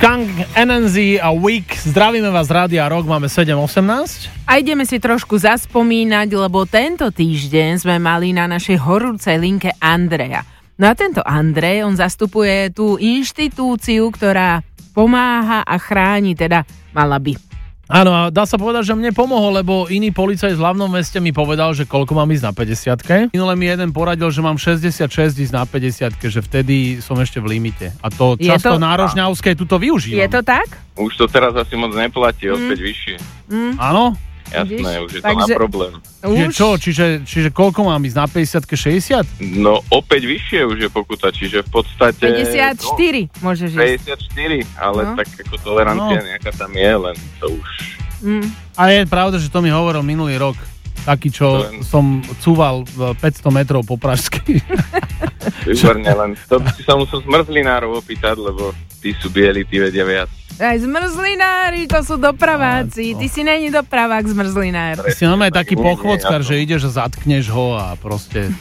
Skunk, NNZ a Week. Zdravíme vás z Rádia Rock, máme 7:18. A ideme si trošku zaspomínať, lebo tento týždeň sme mali na našej horúcej linke Andreja. No a tento Andrej, on zastupuje tú inštitúciu, ktorá pomáha a chráni, teda mala by. Áno, a dá sa povedať, že mne pomohol, lebo iný policajt v hlavnom meste mi povedal, že koľko mám ísť na 50-ke. Minule mi jeden poradil, že mám 66 ísť na 50-ke, že vtedy som ešte v limite. A to často na Rožňavskej tuto využívam. Je to tak? Už to teraz asi moc neplatí, opäť vyššie. Áno? Jasné, už je to na problém. Čiže čo? Čiže koľko mám ísť na 50-ke, 60? No opäť vyššie už je pokuta, čiže v podstate... 54 môžeš ísť. 54, ale tak ako tolerancia nejaká tam je, len to už... A je pravda, že to mi hovoril minulý rok. Taký, čo som cúval 500 metrov po Pražskej. Výborne, len to by si sa musel zmrzlinárov opýtať, lebo tí sú bieli, tí vedia viac. Aj zmrzlinári, to sú dopraváci. Ty si není dopravák, zmrzlinár. Ty si normálne taký pochôdzkar, že ideš a zatkneš ho a proste...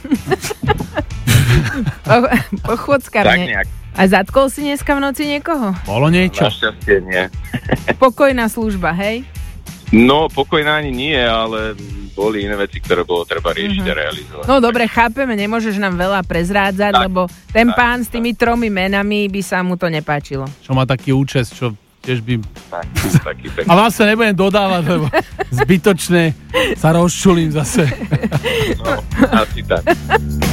Pochôdzkar, tak nie. nejak. A zatkol si dneska v noci niekoho? Bolo niečo? Našťastie nie. Pokojná služba, hej? No, pokojná ani nie, ale boli iné veci, ktoré bolo treba riešiť a realizovať. No dobre, chápeme, nemôžeš nám veľa prezrádzať, lebo ten pán s tými 3 menami by sa mu to nepáčilo. Čo má taký účes, čo tiež by... Taký pekný. A vás sa nebudem dodávať, lebo zbytočne sa rozčulím zase. No, asi tak.